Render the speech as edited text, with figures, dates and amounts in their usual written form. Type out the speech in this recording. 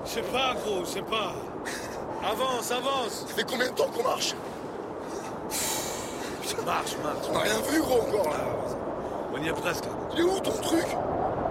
Je sais pas, gros, je sais pas. Avance, avance. Ça fait combien de temps qu'on marche? Marche. On n'a rien vu, gros, encore, là. On y est presque. Il est où, ton truc?